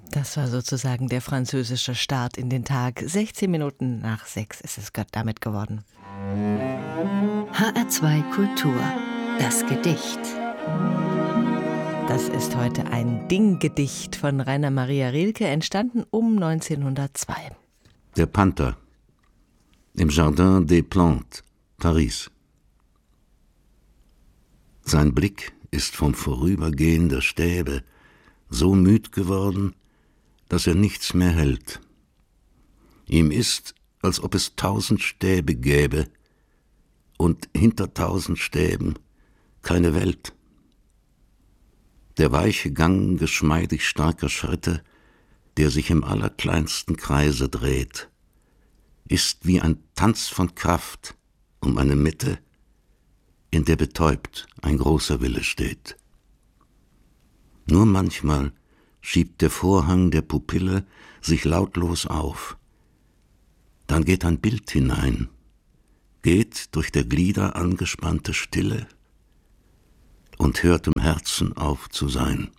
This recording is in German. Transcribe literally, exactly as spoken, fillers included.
Das war sozusagen der französische Start in den Tag. sechzehn Minuten nach sechs ist es damit geworden. H R zwei Kultur, das Gedicht. Das ist heute ein Ding-Gedicht von Rainer Maria Rilke, entstanden um neunzehnhundertzwei. Der Panther im Jardin des Plantes, Paris. Sein Blick ist vom Vorübergehen der Stäbe so müd geworden, dass er nichts mehr hält. Ihm ist, als ob es tausend Stäbe gäbe und hinter tausend Stäben keine Welt. Der weiche Gang geschmeidig starker Schritte, der sich im allerkleinsten Kreise dreht, ist wie ein Tanz von Kraft um eine Mitte, in der betäubt ein großer Wille steht. Nur manchmal schiebt der Vorhang der Pupille sich lautlos auf. Dann geht ein Bild hinein, geht durch der Glieder angespannte Stille und hört im Herzen auf zu sein.